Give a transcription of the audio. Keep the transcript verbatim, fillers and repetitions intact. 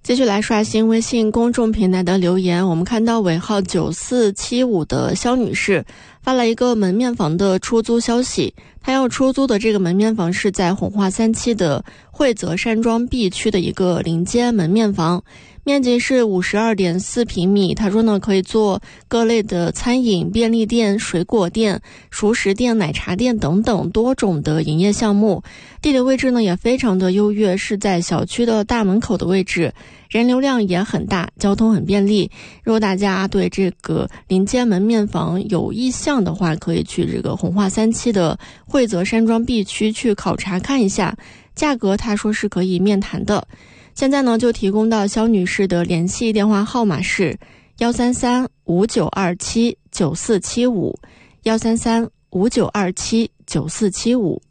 继续来刷新微信公众平台的留言，我们看到尾号九四七五的肖女士发了一个门面房的出租消息，她要出租的这个门面房是在红化三期的惠泽山庄 B 区的一个临街门面房，面积是 五十二点四平米。她说呢，可以做各类的餐饮、便利店、水果店、熟食店、奶茶店等等多种的营业项目。地理位置呢也非常的优越，是在小区的大门口的位置，人流量也很大，交通很便利。如果大家对这个临街门面房有意向的话，可以去这个红化三期的惠泽山庄 B 区去考察看一下，价格他说是可以面谈的。现在呢就提供到肖女士的联系电话号码是一三三五九二七九四七五 一三三五九二七九四七五。